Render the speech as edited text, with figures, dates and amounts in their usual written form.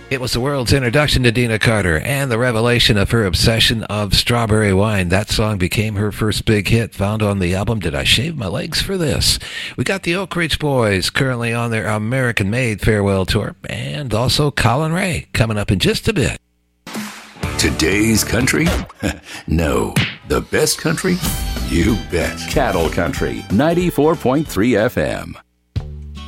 It was the world's introduction to Deana Carter and the revelation of her obsession of strawberry wine. That song became her first big hit, found on the album Did I Shave My Legs for This? We got the Oak Ridge Boys currently on their American-made farewell tour, and also Colin Ray coming up in just a bit. Today's country? No. The best country? You bet. Cattle Country, 94.3 FM.